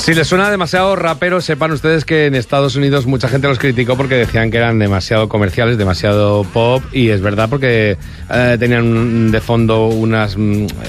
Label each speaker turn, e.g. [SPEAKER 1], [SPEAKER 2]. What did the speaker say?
[SPEAKER 1] Si les suena demasiado rapero, sepan ustedes que en Estados Unidos mucha gente los criticó porque decían que eran demasiado comerciales, demasiado pop, y es verdad porque tenían de fondo unas